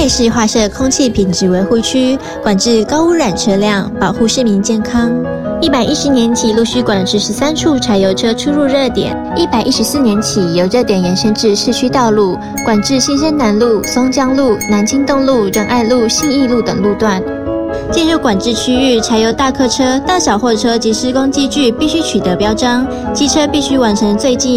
北市划设空气品质维护区，管制高污染车辆，保护市民健康。110年起陆续管制13处柴油车出入热点，114年起由热点延伸至市区道路，管制新生南路、松江路、南京东路、仁爱路、信义路等路段。进入管制区域，柴油大客车、大小货车及施工机具必须取得标章，机车必须完成最近